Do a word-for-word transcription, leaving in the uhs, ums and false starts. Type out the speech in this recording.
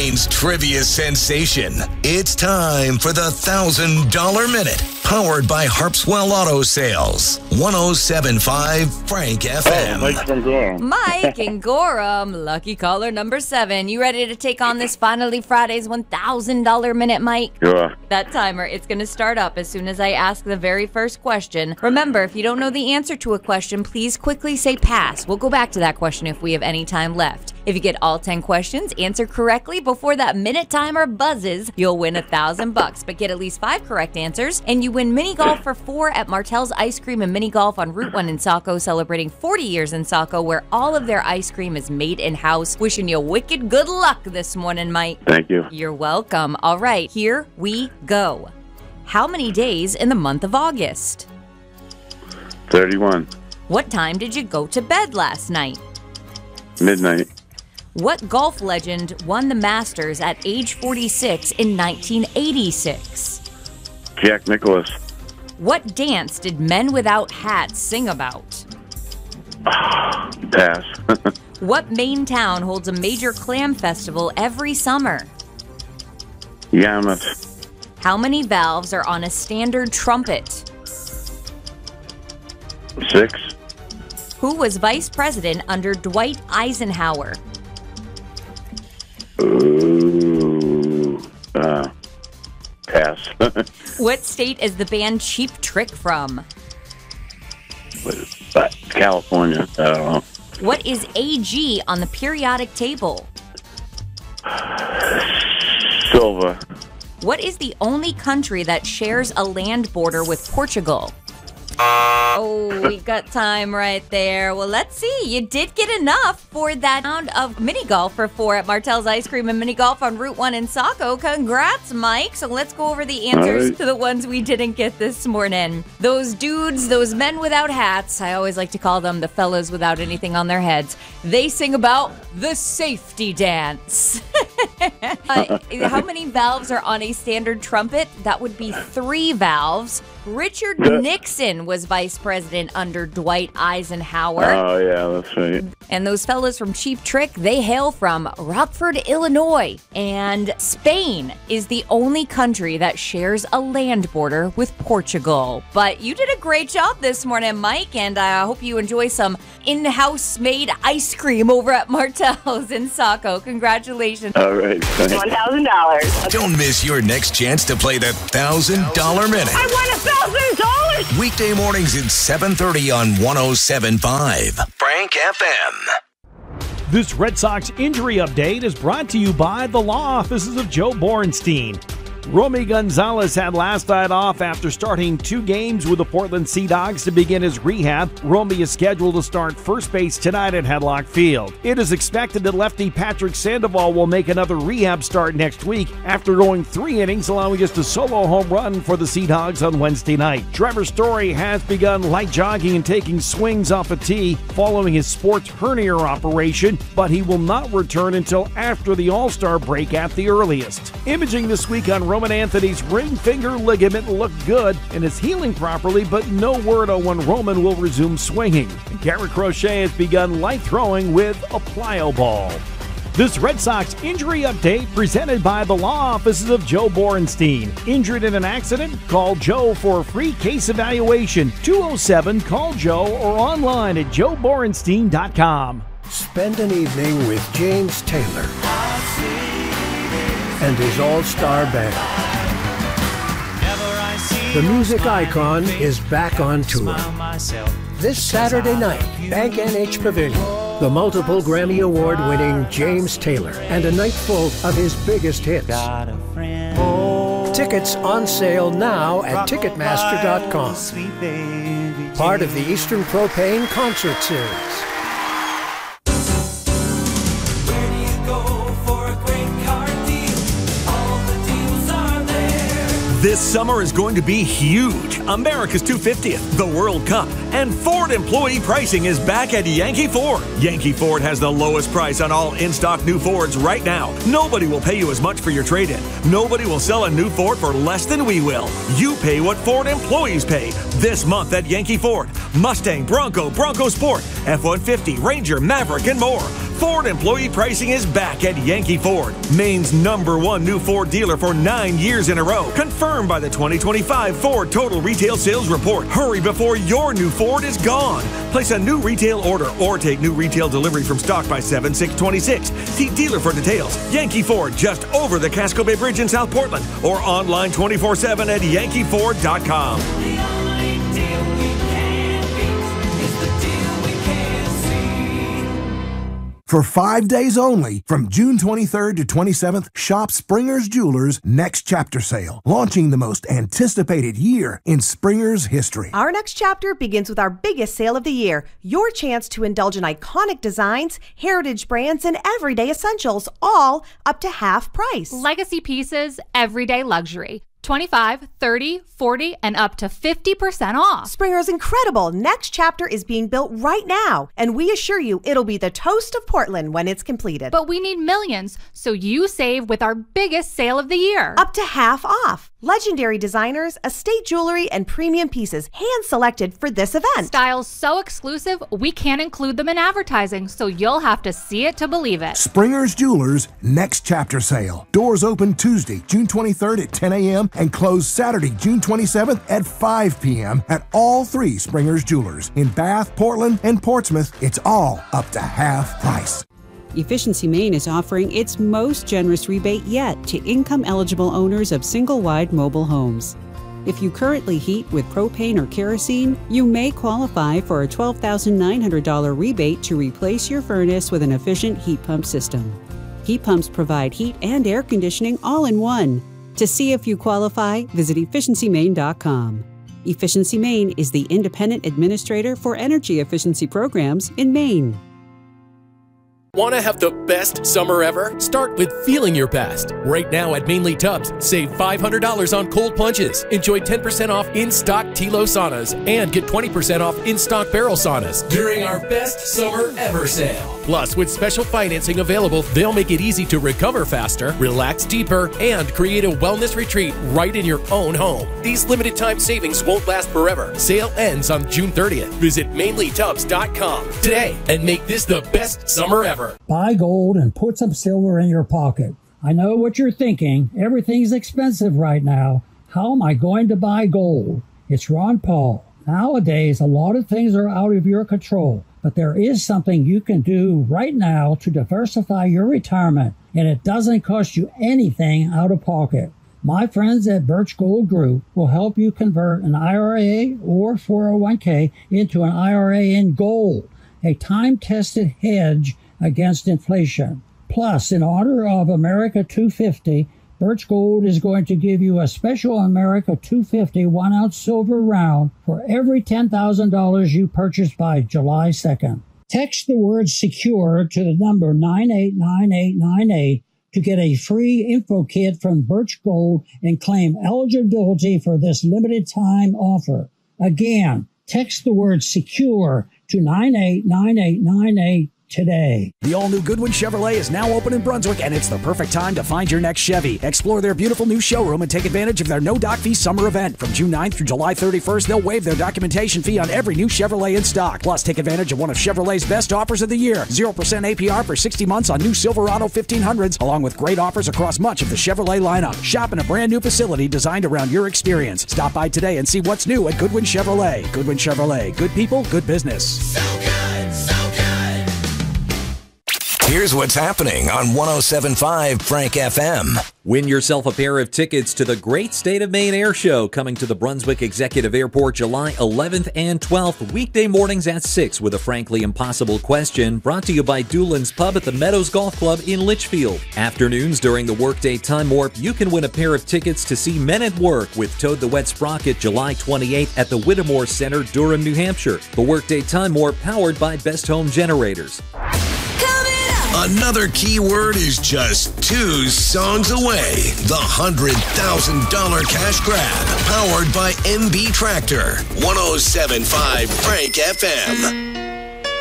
Maine's trivia sensation. It's time for the one thousand dollar Minute, powered by Harpswell Auto Sales. one oh seven point five Frank F M. Oh, Mike from Gorham. Mike in Gorham, lucky caller number seven. You ready to take on this Finally Friday's one thousand dollar Minute, Mike? Sure. That timer, it's going to start up as soon as I ask the very first question. Remember, if you don't know the answer to a question, please quickly say pass. We'll go back to that question if we have any time left. If you get all ten questions, answer correctly before that minute timer buzzes, you'll win a thousand bucks. But get at least five correct answers, and you win mini golf for four at Martell's Ice Cream and Mini Golf on Route one in Saco, celebrating forty years in Saco, where all of their ice cream is made in-house. Wishing you wicked good luck this morning, Mike. Thank you. You're welcome. All right, here we go. How many days in the month of August? thirty-one. What time did you go to bed last night? Midnight. What golf legend won the Masters at age forty-six in nineteen eighty-six? Jack Nicklaus. What dance did men without hats sing about? Pass. What Maine town holds a major clam festival every summer? Yarmouth. How many valves are on a standard trumpet? Six. Who was vice president under Dwight Eisenhower? Ooh. Uh, pass. What state is the band Cheap Trick from? But California. I don't know. What is A G on the periodic table? Silver. What is the only country that shares a land border with Portugal? Oh, we got time right there. Well, let's see. You did get enough for that round of mini golf for four at Martell's Ice Cream and Mini Golf on Route one in Saco. Congrats, Mike. So let's go over the answers right. to the ones we didn't get this morning. Those dudes, those men without hats, I always like to call them the fellas without anything on their heads. They sing about the safety dance. uh, how many valves are on a standard trumpet? That would be three valves. Richard Nixon was vice president under Dwight Eisenhower. Oh, yeah, that's right. And those fellas from Cheap Trick, they hail from Rockford, Illinois. And Spain is the only country that shares a land border with Portugal. But you did a great job this morning, Mike, and I hope you enjoy some in-house made ice cream over at Martell's in Saco. Congratulations. All right. Thanks. one thousand dollars. Don't miss your next chance to play the one thousand dollar Minute. I won a thousand dollars! Weekday mornings at seven thirty on one oh seven point five Frank F M. This Red Sox injury update is brought to you by the law offices of Joe Borenstein. Romy Gonzalez had last night off after starting two games with the Portland Sea Dogs to begin his rehab. Romy is scheduled to start first base tonight at Hedlock Field. It is expected that lefty Patrick Sandoval will make another rehab start next week after going three innings, allowing just a solo home run for the Sea Dogs on Wednesday night. Trevor Story has begun light jogging and taking swings off a tee following his sports hernia operation, but he will not return until after the All-Star break at the earliest. Imaging this week on Roman Anthony's ring finger ligament looked good and is healing properly, but no word on when Roman will resume swinging. And Garrett Crochet has begun light throwing with a plyo ball. This Red Sox injury update presented by the law offices of Joe Borenstein. Injured in an accident? Call Joe for a free case evaluation. two oh seven call Joe or online at joe borenstein dot com. Spend an evening with James Taylor and his all-star band. The music icon is back on tour. This Saturday night, Bank N H Pavilion, the multiple Grammy Award-winning James Taylor, and a night full of his biggest hits. Tickets on sale now at ticketmaster dot com. Part of the Eastern Propane Concert Series. This summer is going to be huge. America's two hundred fiftieth, the World Cup, and Ford employee pricing is back at Yankee Ford. Yankee Ford has the lowest price on all in-stock new Fords right now. Nobody will pay you as much for your trade-in. Nobody will sell a new Ford for less than we will. You pay what Ford employees pay. This month at Yankee Ford. Mustang, Bronco, Bronco Sport, F one fifty, Ranger, Maverick, and more. Ford employee pricing is back at Yankee Ford, Maine's number one new Ford dealer for nine years in a row. Confirmed by the twenty twenty-five Ford Total Retail Sales Report. Hurry before your new Ford is gone. Place a new retail order or take new retail delivery from stock by seven six twenty-six. See dealer for details. Yankee Ford, just over the Casco Bay Bridge in South Portland, or online twenty-four seven at yankee ford dot com. For five days only, from June twenty-third to twenty-seventh, shop Springer's Jewelers' Next Chapter Sale, launching the most anticipated year in Springer's history. Our next chapter begins with our biggest sale of the year, your chance to indulge in iconic designs, heritage brands, and everyday essentials, all up to half price. Legacy pieces, everyday luxury. twenty-five, thirty, forty, and up to fifty percent off. Springer's incredible Next Chapter is being built right now, and we assure you it'll be the toast of Portland when it's completed. But we need millions, so you save with our biggest sale of the year. Up to half off. Legendary designers, estate jewelry, and premium pieces hand-selected for this event. Styles so exclusive, we can't include them in advertising, so you'll have to see it to believe it. Springer's Jewelers' Next Chapter Sale. Doors open Tuesday, June twenty-third at ten a.m. and close Saturday, June twenty-seventh at five p.m. at all three Springer's Jewelers. In Bath, Portland, and Portsmouth, it's all up to half price. Efficiency Maine is offering its most generous rebate yet to income-eligible owners of single-wide mobile homes. If you currently heat with propane or kerosene, you may qualify for a twelve thousand nine hundred dollars rebate to replace your furnace with an efficient heat pump system. Heat pumps provide heat and air conditioning all in one. To see if you qualify, visit efficiency maine dot com. Efficiency Maine is the independent administrator for energy efficiency programs in Maine. Want to have the best summer ever? Start with feeling your best. Right now at Mainly Tubs, save five hundred dollars on cold plunges. Enjoy ten percent off in-stock Tilo saunas and get twenty percent off in-stock barrel saunas during our best summer ever sale. Plus, with special financing available, they'll make it easy to recover faster, relax deeper, and create a wellness retreat right in your own home. These limited time savings won't last forever. Sale ends on June thirtieth. Visit mainly tubs dot com today and make this the best summer ever. Buy gold and put some silver in your pocket. I know what you're thinking. Everything's expensive right now. How am I going to buy gold? It's Ron Paul. Nowadays, a lot of things are out of your control, but there is something you can do right now to diversify your retirement, and it doesn't cost you anything out of pocket. My friends at Birch Gold Group will help you convert an I R A or four oh one k into an I R A in gold, a time-tested hedge against inflation. Plus, in honor of America two fifty, Birch Gold is going to give you a special America two fifty one-ounce silver round for every ten thousand dollars you purchase by July second. Text the word SECURE to the number nine eight nine eight nine eight to get a free info kit from Birch Gold and claim eligibility for this limited time offer. Again, text the word SECURE to nine eight nine eight nine eight today. The all-new Goodwin Chevrolet is now open in Brunswick, and it's the perfect time to find your next Chevy. Explore their beautiful new showroom and take advantage of their no-doc fee summer event. From June ninth through July thirty-first, they'll waive their documentation fee on every new Chevrolet in stock. Plus, take advantage of one of Chevrolet's best offers of the year. zero percent A P R for sixty months on new Silverado fifteen hundreds, along with great offers across much of the Chevrolet lineup. Shop in a brand new facility designed around your experience. Stop by today and see what's new at Goodwin Chevrolet. Goodwin Chevrolet. Good people, good business. So good, so good. Here's what's happening on one oh seven point five Frank F M. Win yourself a pair of tickets to the Great State of Maine Air Show coming to the Brunswick Executive Airport July eleventh and twelfth, weekday mornings at six with a frankly impossible question, brought to you by Doolin's Pub at the Meadows Golf Club in Litchfield. Afternoons during the workday time warp, you can win a pair of tickets to see Men at Work with Toad the Wet Sprocket July twenty-eighth at the Whittemore Center, Durham, New Hampshire. The workday time warp powered by Best Home Generators. Another keyword is just two songs away. The one hundred thousand dollars cash grab, powered by M B Tractor. one oh seven point five Frank F M.